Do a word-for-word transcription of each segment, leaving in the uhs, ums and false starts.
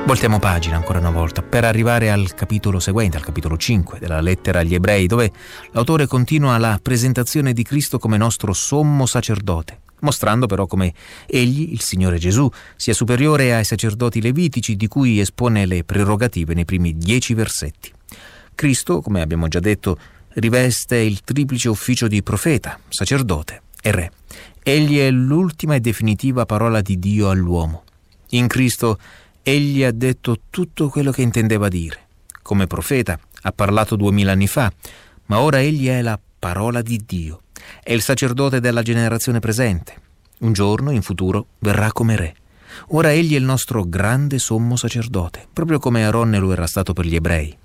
Voltiamo pagina ancora una volta per arrivare al capitolo seguente, al capitolo cinque della lettera agli Ebrei, dove l'autore continua la presentazione di Cristo come nostro sommo sacerdote, mostrando però come egli, il Signore Gesù, sia superiore ai sacerdoti levitici di cui espone le prerogative nei primi dieci versetti. Cristo, come abbiamo già detto, riveste il triplice ufficio di profeta, sacerdote e re. Egli è l'ultima e definitiva parola di Dio all'uomo. In Cristo egli ha detto tutto quello che intendeva dire. Come profeta ha parlato duemila anni fa, ma ora egli è la parola di Dio. È il sacerdote della generazione presente. Un giorno, in futuro, verrà come re. Ora egli è il nostro grande sommo sacerdote, proprio come Aronne lo era stato per gli ebrei.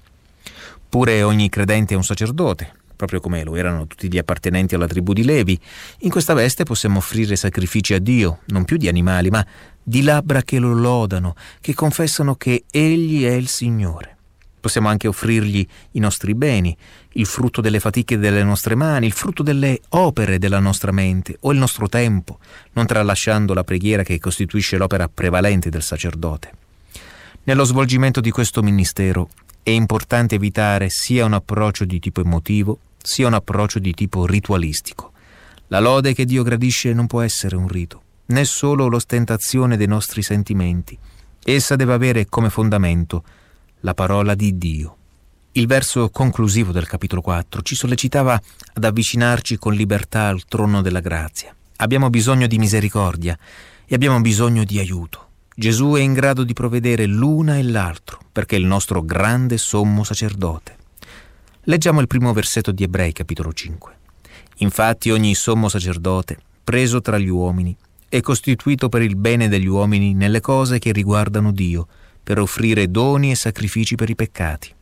Pure ogni credente è un sacerdote, proprio come lo erano tutti gli appartenenti alla tribù di Levi. In questa veste possiamo offrire sacrifici a Dio, non più di animali, ma di labbra che lo lodano, che confessano che Egli è il Signore. Possiamo anche offrirgli i nostri beni, il frutto delle fatiche delle nostre mani, il frutto delle opere della nostra mente o il nostro tempo, non tralasciando la preghiera che costituisce l'opera prevalente del sacerdote. Nello svolgimento di questo ministero è importante evitare sia un approccio di tipo emotivo, sia un approccio di tipo ritualistico. La lode che Dio gradisce non può essere un rito, né solo l'ostentazione dei nostri sentimenti. Essa deve avere come fondamento la parola di Dio. Il verso conclusivo del capitolo quattro ci sollecitava ad avvicinarci con libertà al trono della grazia. Abbiamo bisogno di misericordia e abbiamo bisogno di aiuto. Gesù è in grado di provvedere l'una e l'altro, perché è il nostro grande sommo sacerdote. Leggiamo il primo versetto di Ebrei, capitolo cinque. Infatti ogni sommo sacerdote, preso tra gli uomini, è costituito per il bene degli uomini nelle cose che riguardano Dio, per offrire doni e sacrifici per i peccati.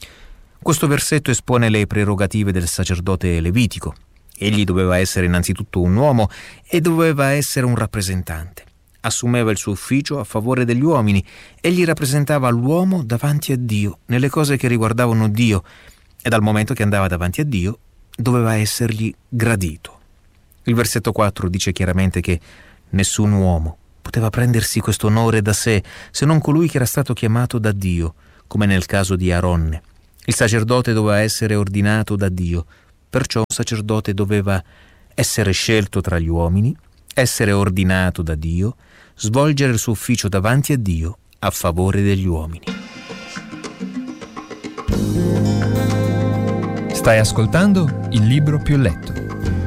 Questo versetto espone le prerogative del sacerdote levitico. Egli doveva essere innanzitutto un uomo e doveva essere un rappresentante. Assumeva il suo ufficio a favore degli uomini. Egli rappresentava l'uomo davanti a Dio, nelle cose che riguardavano Dio, e dal momento che andava davanti a Dio doveva essergli gradito. Il versetto quattro dice chiaramente che nessun uomo poteva prendersi questo onore da sé se non colui che era stato chiamato da Dio, come nel caso di Aronne. Il sacerdote doveva essere ordinato da Dio, perciò un sacerdote doveva essere scelto tra gli uomini, essere ordinato da Dio, svolgere il suo ufficio davanti a Dio a favore degli uomini. Stai ascoltando Il Libro Più Letto.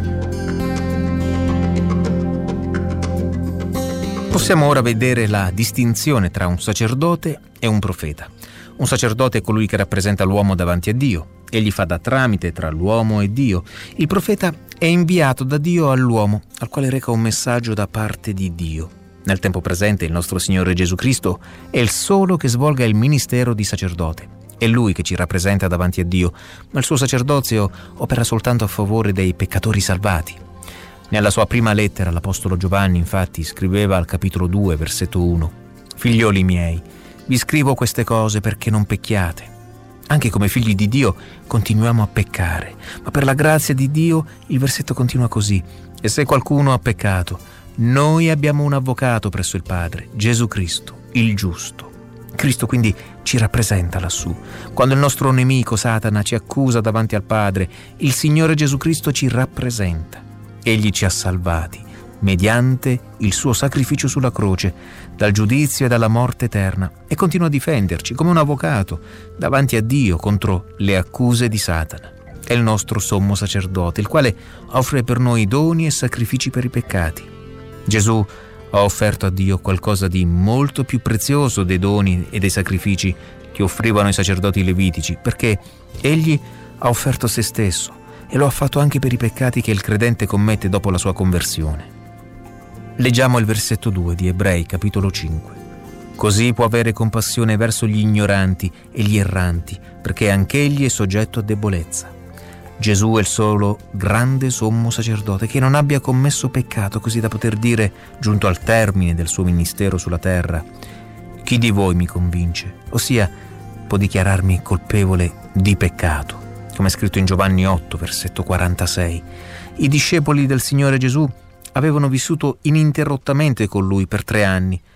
Possiamo ora vedere la distinzione tra un sacerdote e un profeta. Un sacerdote è colui che rappresenta l'uomo davanti a Dio. Egli fa da tramite tra l'uomo e Dio. Il profeta è inviato da Dio all'uomo, al quale reca un messaggio da parte di Dio. Nel tempo presente il nostro Signore Gesù Cristo è il solo che svolga il ministero di sacerdote. È Lui che ci rappresenta davanti a Dio, ma il suo sacerdozio opera soltanto a favore dei peccatori salvati. Nella sua prima lettera l'Apostolo Giovanni, infatti, scriveva al capitolo due, versetto uno: «Figlioli miei, vi scrivo queste cose perché non pecchiate. Anche come figli di Dio continuiamo a peccare, ma per la grazia di Dio», il versetto continua così: «E se qualcuno ha peccato, noi abbiamo un avvocato presso il Padre, Gesù Cristo, il giusto». Cristo quindi ci rappresenta lassù. Quando il nostro nemico Satana ci accusa davanti al Padre, il Signore Gesù Cristo ci rappresenta. Egli ci ha salvati mediante il suo sacrificio sulla croce dal giudizio e dalla morte eterna e continua a difenderci come un avvocato davanti a Dio contro le accuse di Satana. È il nostro sommo sacerdote, il quale offre per noi doni e sacrifici per i peccati. Gesù ha offerto a Dio qualcosa di molto più prezioso dei doni e dei sacrifici che offrivano i sacerdoti levitici, perché egli ha offerto se stesso e lo ha fatto anche per i peccati che il credente commette dopo la sua conversione. Leggiamo il versetto due di Ebrei, capitolo cinque. «Così può avere compassione verso gli ignoranti e gli erranti, perché anch'egli è soggetto a debolezza. Gesù è il solo grande sommo sacerdote che non abbia commesso peccato, così da poter dire, giunto al termine del suo ministero sulla terra: chi di voi mi convince, ossia può dichiararmi colpevole di peccato?» Come è scritto in Giovanni otto, versetto quarantasei. I discepoli del Signore Gesù avevano vissuto ininterrottamente con Lui per tre anni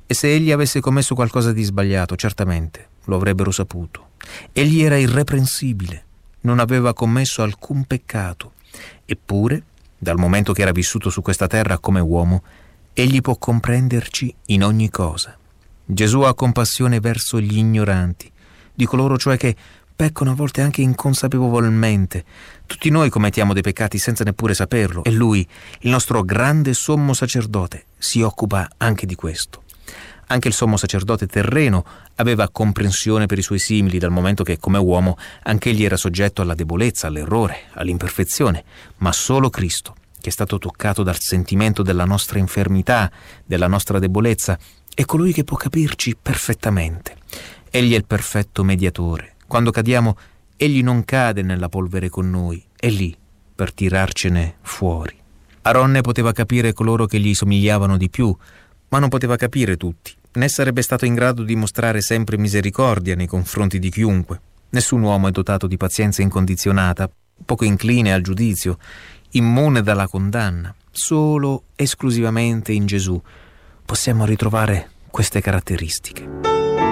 E se egli avesse commesso qualcosa di sbagliato, certamente lo avrebbero saputo. Egli era irreprensibile, non aveva commesso alcun peccato. Eppure, dal momento che era vissuto su questa terra come uomo, egli può comprenderci in ogni cosa. Gesù ha compassione verso gli ignoranti, di coloro cioè che peccano a volte anche inconsapevolmente. Tutti noi commettiamo dei peccati senza neppure saperlo, e lui, il nostro grande sommo sacerdote, si occupa anche di questo. Anche il sommo sacerdote terreno aveva comprensione per i suoi simili, dal momento che, come uomo, anch'egli era soggetto alla debolezza, all'errore, all'imperfezione, ma solo Cristo, che è stato toccato dal sentimento della nostra infermità, della nostra debolezza, è colui che può capirci perfettamente. Egli è il perfetto mediatore. Quando cadiamo, egli non cade nella polvere con noi, è lì per tirarcene fuori. Aronne poteva capire coloro che gli somigliavano di più, ma non poteva capire tutti, né sarebbe stato in grado di mostrare sempre misericordia nei confronti di chiunque. Nessun uomo è dotato di pazienza incondizionata, poco incline al giudizio, immune dalla condanna. Solo, esclusivamente in Gesù possiamo ritrovare queste caratteristiche.